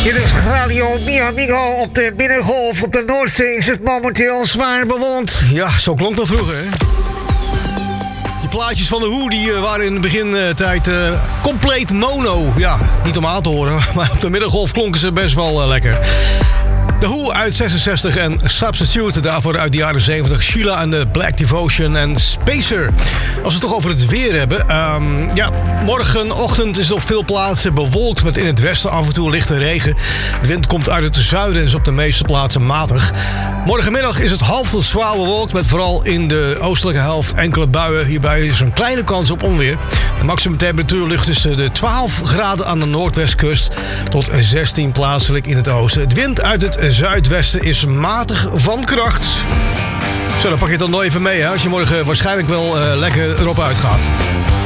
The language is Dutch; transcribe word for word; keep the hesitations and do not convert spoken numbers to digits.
Dit is Radio Miamigo op de Binnengolf. Op de Noordzee is het momenteel zwaar bewolkt. Ja, zo klonk dat vroeger, hè? Die plaatjes van de Who die, uh, waren in de begintijd uh, compleet mono. Ja, niet om aan te horen, maar op de middengolf klonken ze best wel uh, lekker. De Who uit zesenzestig en Substitute, daarvoor uit de jaren zeventig. Sheila en de Black Devotion en Spacer. Als we het toch over het weer hebben. Um, ja, morgenochtend is het op veel plaatsen bewolkt met in het westen af en toe lichte regen. De wind komt uit het zuiden en is op de meeste plaatsen matig. Morgenmiddag is het half tot zwaar bewolkt met vooral in de oostelijke helft enkele buien. Hierbij is een kleine kans op onweer. De maximumtemperatuur ligt tussen de twaalf graden aan de noordwestkust tot zestien plaatselijk in het oosten. Het wind uit het zuidwesten is matig van kracht. Zo, dan pak je het dan nog even mee, hè, als je morgen waarschijnlijk wel uh, lekker erop uitgaat.